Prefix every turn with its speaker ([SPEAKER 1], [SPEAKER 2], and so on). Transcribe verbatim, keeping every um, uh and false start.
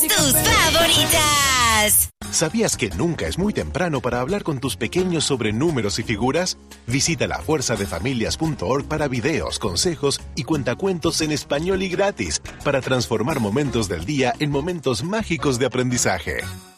[SPEAKER 1] tus favoritas.
[SPEAKER 2] ¿Sabías que nunca es muy temprano para hablar con tus pequeños sobre números y figuras? Visita la fuerza de familias punto org para videos, consejos y cuentacuentos en español y gratis para transformar momentos del día en momentos mágicos de aprendizaje.